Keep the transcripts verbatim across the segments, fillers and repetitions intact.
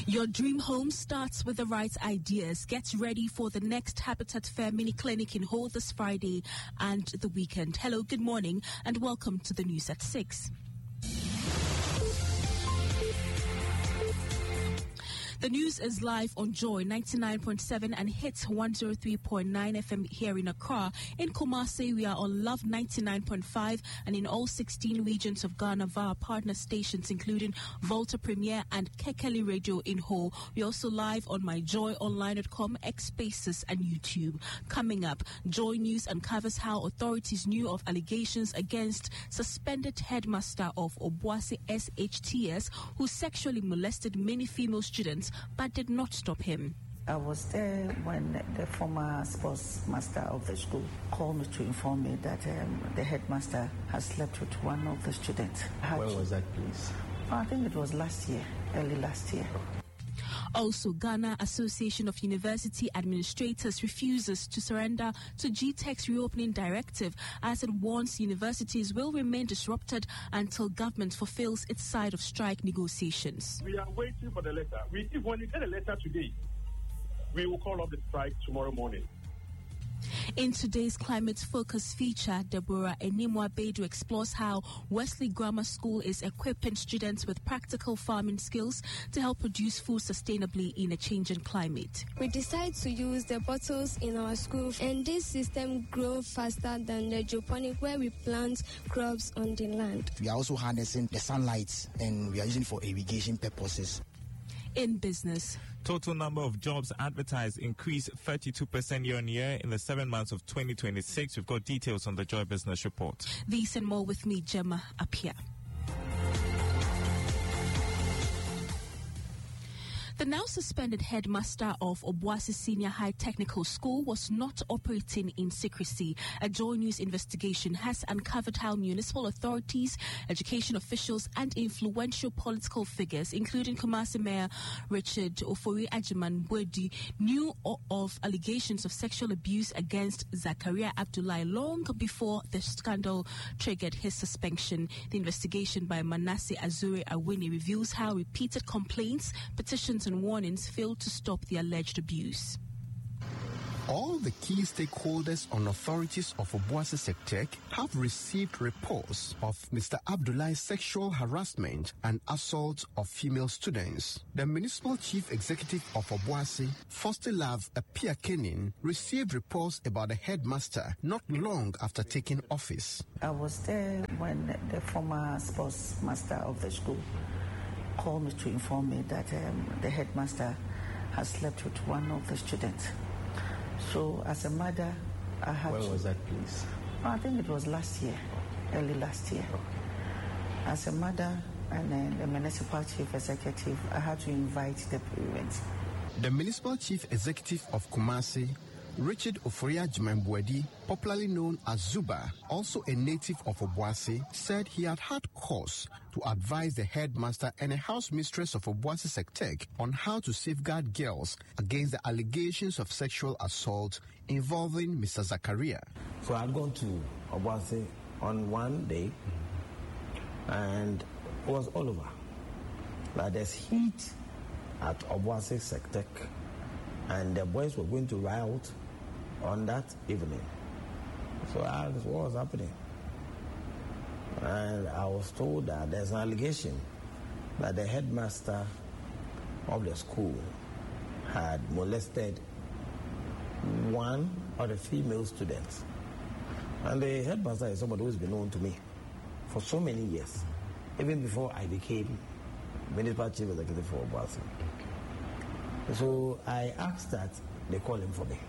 Your dream home starts with the right ideas. Get ready for the next Habitat Fair mini clinic in Hull this Friday and the weekend. Hello, good morning, and welcome to the news at six. The news is live on Joy ninety-nine point seven and Hits one oh three point nine F M here in Accra. In Kumasi, we are on Love ninety-nine point five and in all sixteen regions of Ghana via partner stations including Volta Premier and Kekeli Radio in Ho. We're also live on my joy online dot com, X Spaces and YouTube. Coming up, Joy News uncovers how authorities knew of allegations against suspended headmaster of Obuasi S H T S who sexually molested many female students but did not stop him. I was there when the former sports master of the school called me to inform me that um, the headmaster has slept with one of the students. When was that, please? I think it was last year, early last year. Also, Ghana Association of University Administrators refuses to surrender to G TEC's reopening directive as it warns universities will remain disrupted until government fulfills its side of strike negotiations. We are waiting for the letter. We, if when we get a letter today, we will call off the strike tomorrow morning. In today's Climate Focus feature, Deborah Enimwa-Bedu explores how Wesley Grammar School is equipping students with practical farming skills to help produce food sustainably in a changing climate. We decide to use the bottles in our school, and this system grows faster than the hydroponic where we plant crops on the land. We are also harnessing the sunlight and we are using it for irrigation purposes. In business, total number of jobs advertised increased thirty-two percent year on year in the seven months of twenty twenty-six. We've got details on the Joy Business Report. These and more with me, Gemma Apia. The now suspended headmaster of Obuasi Senior High Technical School was not operating in secrecy. A Joy News investigation has uncovered how municipal authorities, education officials, and influential political figures, including Kumasi Mayor Richard Ofori Ajiman-Bwedi, knew of allegations of sexual abuse against Zakaria Abdullahi long before the scandal triggered his suspension. The investigation by Manasseh Azure Awini reveals how repeated complaints, petitions, and warnings failed to stop the alleged abuse. All the key stakeholders on authorities of Obuasi Sectec have received reports of Mister Abdullah's sexual harassment and assault of female students. The municipal chief executive of Obuasi, Fostilove Apia-Kenin, received reports about the headmaster not long after taking office. I was there when the former sports master of the school called me to inform me that um, the headmaster has slept with one of the students. So as a mother, I had When to, was that, please? I think it was last year, early last year. As a mother and uh, the municipal chief executive, I had to invite the parents. The municipal chief executive of Kumasi, Richard Ofori Ajiman-Bwedi, popularly known as Zuba, also a native of Obuasi, said he had had cause to advise the headmaster and a house mistress of Obuasi Sectec on how to safeguard girls against the allegations of sexual assault involving Mister Zakaria. So I had gone to Obuasi on one day and it was all over. Like there's heat at Obuasi Sectec and the boys were going to riot on that evening. So I asked what was happening. And I was told that there's an allegation that the headmaster of the school had molested one of the female students. And the headmaster is somebody who's been known to me for so many years, even before I became municipal chief executive for Obuasi. So I asked that they call him for me.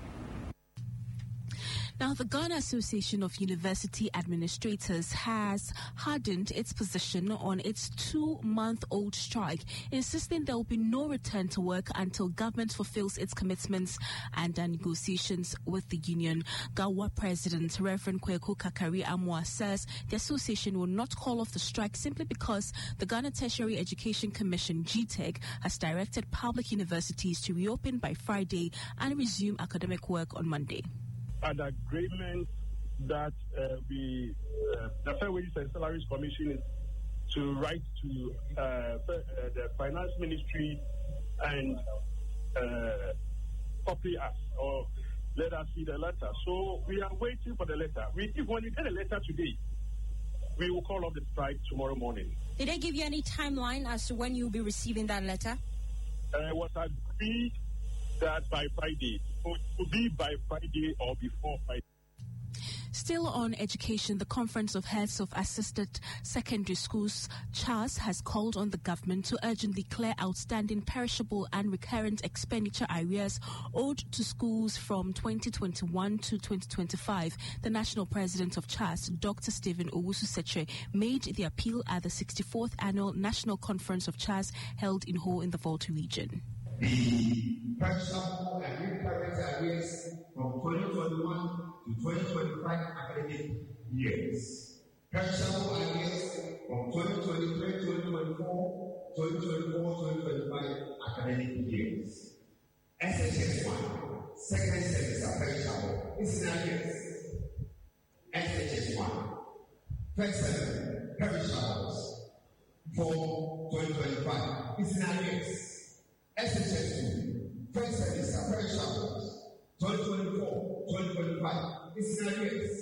Now, the Ghana Association of University Administrators has hardened its position on its two-month-old strike, insisting there will be no return to work until government fulfills its commitments and uh, negotiations with the union. Gawa President Reverend Kweku Kakari Amwa says the association will not call off the strike simply because the Ghana Tertiary Education Commission, G TEC, has directed public universities to reopen by Friday and resume academic work on Monday. An agreement that uh, we, uh, the Fair Wages and Salaries Commission is to write to uh, uh, the Finance Ministry and uh, copy us or let us see the letter. So we are waiting for the letter. We, if when you get a letter today, we will call off the strike tomorrow morning. Did they give you any timeline as to when you'll be receiving that letter? Uh, it was agreed that by Friday. So it will be by Friday or before Friday. Still on education, the Conference of Heads of Assisted Secondary Schools, CHAS, has called on the government to urgently clear outstanding perishable and recurrent expenditure arrears owed to schools from twenty twenty-one to twenty twenty-five. The national president of CHAS, Doctor Stephen Owusu-Seche, made the appeal at the sixty-fourth Annual National Conference of CHAS held in Ho in the Volta region. The perishable and recurrent arrears from twenty twenty-one to twenty twenty-five academic years. Perishable arrears from twenty twenty-three, twenty twenty-four, twenty twenty-four, twenty twenty-five academic years. S H S one, second semester perishable, is in arrears. S H S one, first semester perishables for twenty twenty-five, is in arrears. S H S two, first semester perishables, twenty twenty-four, twenty twenty-five, is in arrears.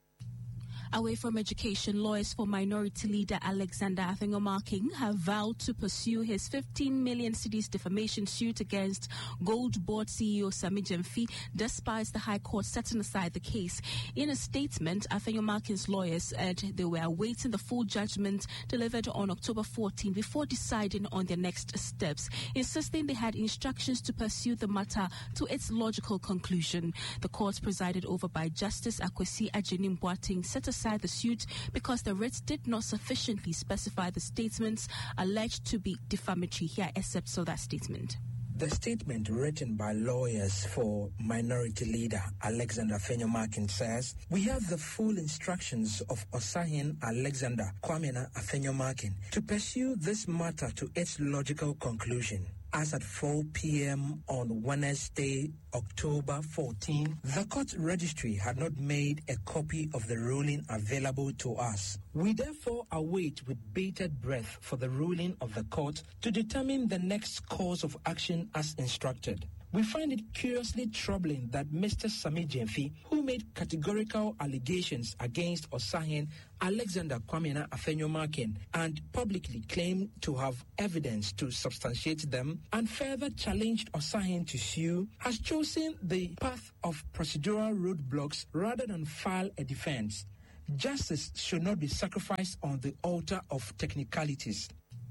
Away from education, lawyers for minority leader Alexander Afenyo-Markin have vowed to pursue his fifteen million cedis defamation suit against Gold Board C E O Sammy Gyamfi, despite the High Court setting aside the case. In a statement, Afenyo-Markin's lawyers said they were awaiting the full judgment delivered on October fourteenth before deciding on their next steps, insisting they had instructions to pursue the matter to its logical conclusion. The court, presided over by Justice Akwesi Ajenim-Boateng, set aside the suit because the writ did not sufficiently specify the statements alleged to be defamatory. Here excerpts of that statement. The statement written by lawyers for minority leader Alexander Afenyo-Markin says, "We have the full instructions of Osahin Alexander Kwamena Afenyo-Markin to pursue this matter to its logical conclusion." As at four p.m. on Wednesday, October fourteenth, the court registry had not made a copy of the ruling available to us. We therefore await with bated breath for the ruling of the court to determine the next course of action as instructed. We find it curiously troubling that Mister Sammy Gyamfi, who made categorical allegations against Osahin Alexander Kwamena Afenyo-Markin and publicly claimed to have evidence to substantiate them and further challenged Osahin to sue, has chosen the path of procedural roadblocks rather than file a defense. Justice should not be sacrificed on the altar of technicalities.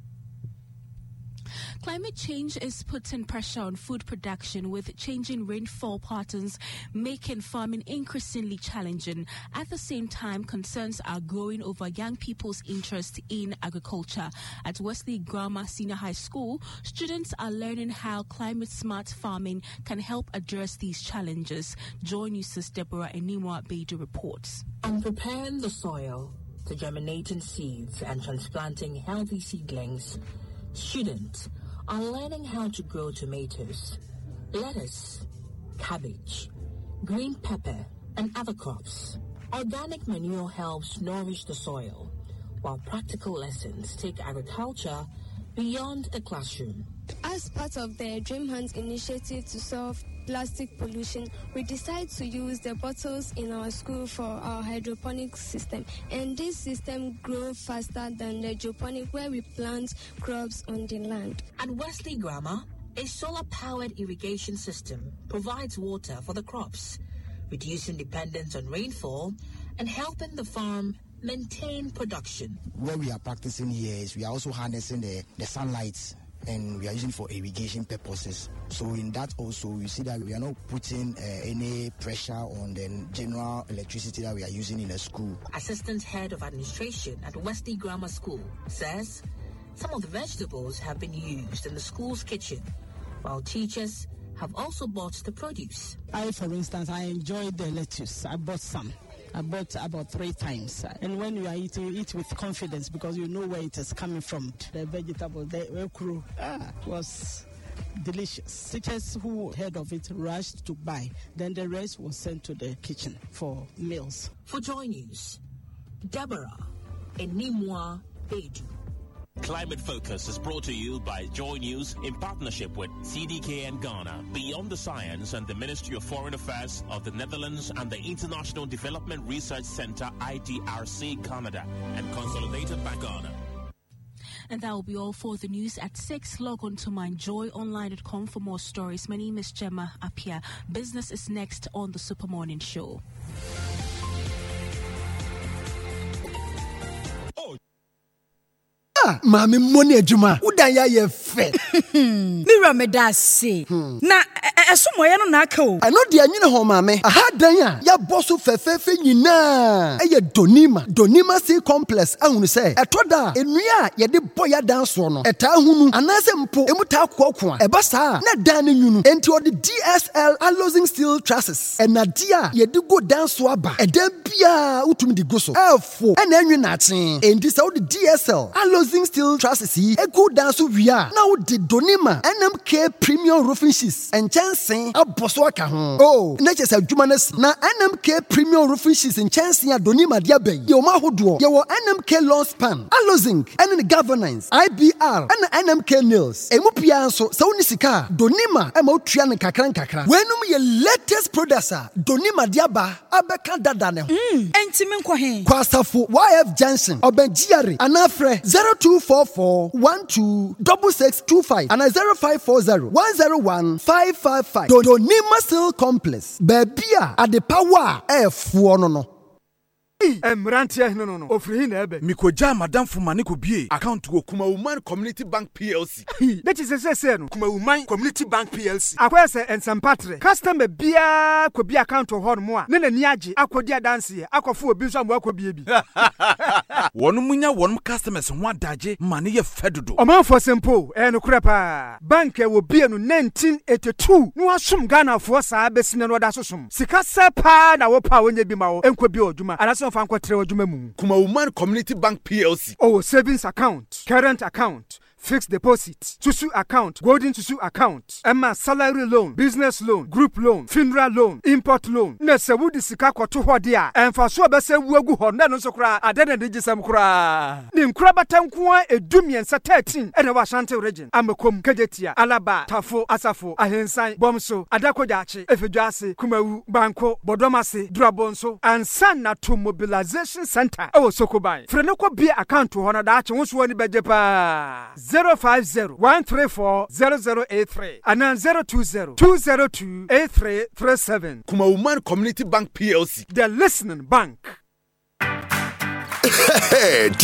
Climate change is putting pressure on food production, with changing rainfall patterns making farming increasingly challenging. At the same time, concerns are growing over young people's interest in agriculture. At Wesley Grammar Senior High School, students are learning how climate-smart farming can help address these challenges. Joy News' Deborah Enimwa Beidou reports. On preparing the soil to germinating seeds and transplanting healthy seedlings, students are learning how to grow tomatoes, lettuce, cabbage, green pepper, and other crops. Organic manure helps nourish the soil, while practical lessons take agriculture beyond the classroom. As part of the Dream Hunt initiative to solve plastic pollution, we decided to use the bottles in our school for our hydroponic system. And this system grows faster than the hydroponic, where we plant crops on the land. At Wesley Grammar, a solar-powered irrigation system provides water for the crops, reducing dependence on rainfall and helping the farm maintain production. What we are practicing here is we are also harnessing the, the sunlight, and we are using for irrigation purposes. So in that also, you see that we are not putting uh, any pressure on the general electricity that we are using in the school. Assistant Head of Administration at Wesley Grammar School says some of the vegetables have been used in the school's kitchen, while teachers have also bought the produce. I, for instance, I enjoyed the lettuce. I bought some. I bought about three times. And when you are eating, you eat with confidence because you know where it is coming from. The vegetable, the okra, ah, it was delicious. Teachers who heard of it rushed to buy. Then the rest was sent to the kitchen for meals. For Joy News, Deborah Enimwa Beidou. Climate Focus is brought to you by Joy News in partnership with C D K N Ghana, Beyond the Science and the Ministry of Foreign Affairs of the Netherlands and the International Development Research Center I D R C Canada, and consolidated by Ghana. And that will be all for the news at six. Log on to my joy online dot com for more stories. My name is Gemma Apia. Business is next on the Super Morning Show. Mami money ejuma udanya ye fe Mira medase na esomoye no na aka o eno de anyine ho mami aha dan a ya boso fefefe nyina eye donima donima sea complex ahunu se etoda enua ye de boya dan so no eta hunu anase mpo emuta akoko a eba saa na dan nyunu enti odi D S L alloying steel trusses enadia ye de go dan so aba edan bia utumi di go so efo ena enwe na achen enti se odi D S L alloying steel trusses yi egu dan so wia na odi donima N M K premium roofing sheets and chancing aboso aka ho oh na chese adwuma na na N M K premium roofing sheets and chancing adonima dia ben ye o ma hodo ye wo N M K long span alozing and the governance I B R and N M K nails emu pia so se woni sika donima e ma otua ne kakran kakra wenum ye latest products a donima dia ba abeka dada ne mm enti me nkɔ he kwasafo Y F Junction obenjiare anafre zero two four four one two six six two five and zero five four zero one zero one five five five. Donima Steel Complex. Bebia at the power F one no. Emrantia no no no. Ofri na ebe. Mikoja madam Fumani ko bie account go Kuma Woman Community Bank P L C. That is say say no. Kuma Woman Community Bank P L C. Akwa say ensempatre. Customer bia ko bia account ho no mo a. Ne na ni age akodi adanse akofo obi nso amwa ko bie bi. Wonu munya wonu customers ho adaje mane ye fedodo. Omanfo sempo e no kura pa. Bank e wo bie no nineteen eighty-two. No asum Ghana fo saa besine no da sosum. Sika sepa na wo pa wonye bi ma wo. Enko bi odwuma. Anaso Kuma Woman Community Bank P L C. Oh, savings account, current account, fixed deposit, Susu account, golden Susu account, Emma salary loan, business loan, group loan, funeral loan, import loan. Nese wudi sika kwa tu hodia. Enfa so bese wuegu honda no so kra adene de gisam kra. Nim kra batankuwa edumi ensa thirteen ene wa Ashanti region. Amekom Kejetia, Alaba, Tafo, Asafo, Ahensan, Bomso, Adakojachi, Efeduase, Kumawu, Banko, Bodomase, Drabonso, and Sana to Mobilization Center. Oh, Sokobai. Frenoko be account to honor that won't wani bejepa. zero five zero one three four zero zero eight three and then zero two zero two zero two eight three three seven. Kuma Woman Community Bank P L C. The listening bank. Hey,